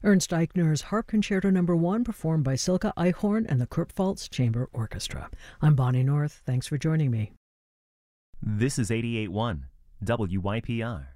Ernst Eichner's Harp Concerto No. 1, performed by Silke Eichhorn and the Kurpfalz Chamber Orchestra. I'm Bonnie North. Thanks for joining me. This is 88.1 WYPR.